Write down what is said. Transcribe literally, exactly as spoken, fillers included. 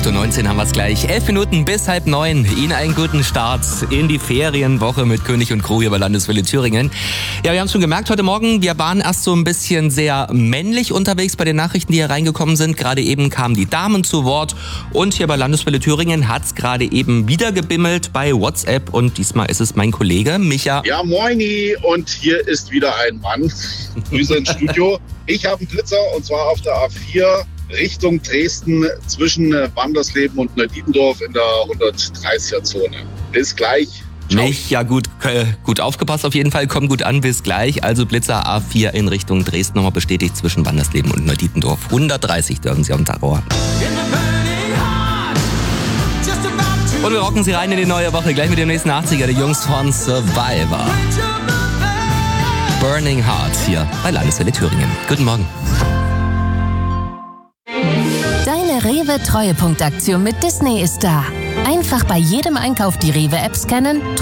acht Uhr neunzehn haben wir es gleich. Elf Minuten bis halb neun. Ihnen einen guten Start in die Ferienwoche mit König und Crew hier bei Landeswelle Thüringen. Ja, wir haben es schon gemerkt heute Morgen, wir waren erst so ein bisschen sehr männlich unterwegs bei den Nachrichten, die hier reingekommen sind. Gerade eben kamen die Damen zu Wort und hier bei Landeswelle Thüringen hat es gerade eben wieder gebimmelt bei WhatsApp und diesmal ist es mein Kollege Micha. Ja, moini, und hier ist wieder ein Mann. Grüße ins Studio. Ich habe einen Blitzer und zwar auf der A vier Richtung Dresden zwischen Wandersleben und Neudietendorf in der hundertdreißiger-Zone. Bis gleich. Ciao. Nicht, ja gut, äh, gut aufgepasst auf jeden Fall, kommt gut an, bis gleich. Also Blitzer A vier in Richtung Dresden nochmal bestätigt zwischen Wandersleben und Neudietendorf. hundertdreißig dürfen Sie auf den Tacho haben. Und wir rocken Sie rein in die neue Woche, gleich mit dem nächsten achtziger, die Jungs von Survivor. Burning Heart hier bei Landeswelle Thüringen. Guten Morgen. Deine Rewe-Treuepunktaktion mit Disney ist da. Einfach bei jedem Einkauf die Rewe-App scannen,